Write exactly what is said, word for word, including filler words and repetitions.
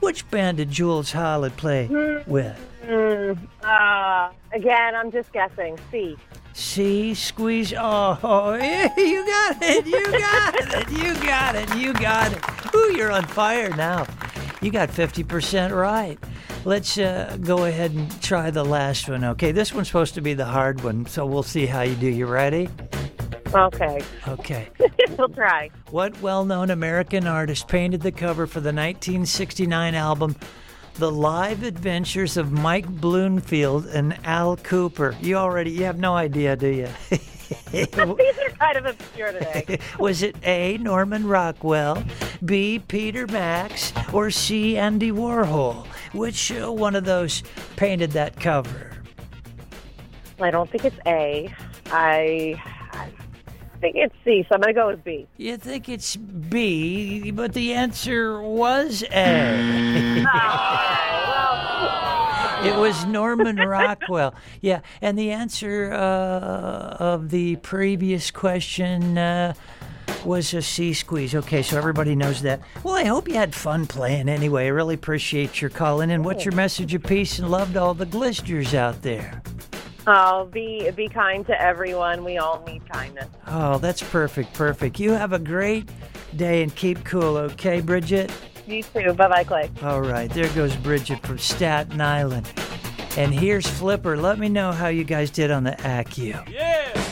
Which band did Jules Holland play with? Mm, uh, again, I'm just guessing. C. C, Squeeze. Oh, oh, yeah, you got it. You got it. You got it. You got it. Ooh, you're on fire now. You got fifty percent right. Let's uh, go ahead and try the last one, okay? This one's supposed to be the hard one, so we'll see how you do. You ready? Okay. Okay. We'll try. What well-known American artist painted the cover for the nineteen sixty-nine album The Live Adventures of Mike Bloomfield and Al Cooper? You already, you have no idea, do you? These are kind of obscure today. Was it A, Norman Rockwell, B, Peter Max, or C, Andy Warhol? Which uh, one of those painted that cover? I don't think it's A. I, I think it's C, so I'm going to go with B. You think it's B, but the answer was A. It was Norman Rockwell. Yeah, and the answer uh, of the previous question uh, was a C, Squeeze. Okay, so everybody knows that. Well, I hope you had fun playing anyway. I really appreciate your calling in. What's your message of peace and love to all the glisters out there? Oh, be be kind to everyone. We all need kindness. Oh, that's perfect, perfect. You have a great day and keep cool, okay, Bridget? You too. Bye-bye, Clay. All right, there goes Bridget from Staten Island. And here's Flipper. Let me know how you guys did on the A C U. Yeah!